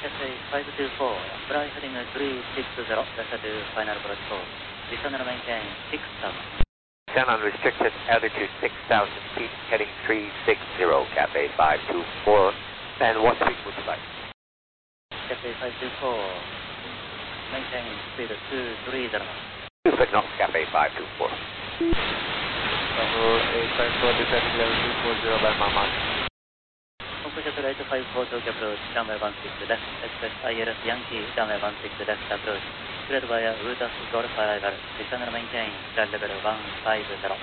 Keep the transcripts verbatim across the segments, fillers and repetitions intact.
five two four, fly heading three six zero, descend to final approach course. Descend and maintain six thousand. Descend on restricted altitude six thousand feet, heading three six zero, Cathay five two four. And what speed would you like? Cathay five two four, maintain speed two three zero. two knots, Cathay five two four. Bravo eight five four, descending level two four zero by Mama. Composite eight five four, Tokyo approach, runway one six left, express I L S Yankee, runway one six left approach. Cleared via Rutas Golf arrival, descend and maintain flight level one five zero.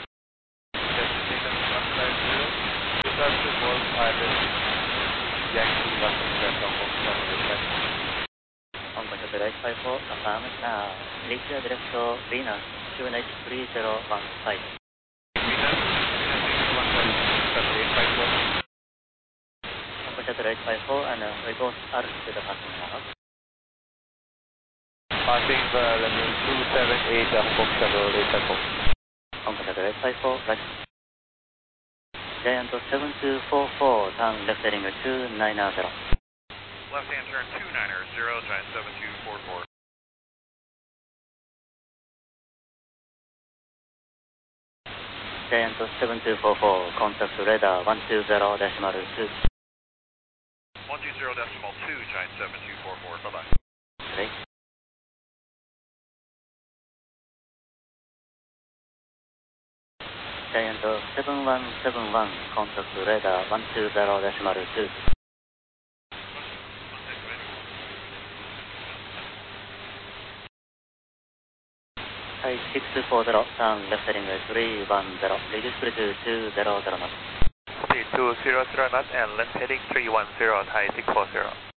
Rutas Golf arrival, Yankee one six left on box runway left. Composite eight five four, affirm now. Reach your direct Venus, Q N H three zero one five. Composite eight five four and report altitude passing now. Passing the level two seven eight, Hong Shuttle, later course. Composite eight five four, right. Giant seven two four four, turn left heading two nine zero. Left hand turn two nine zero, Giant seven two four four. Giant seven two four four, contact radar one two zero decimal two. one two zero decimal two, Giant seven two four four, bye-bye. Okay. Giant seven one seven one, contact radar one two zero decimal two. Hi six two four zero, turn left heading three one zero, reduce speed to two zero zero knots. Speed two zero zero knots and left heading three one zero, Thai six four zero.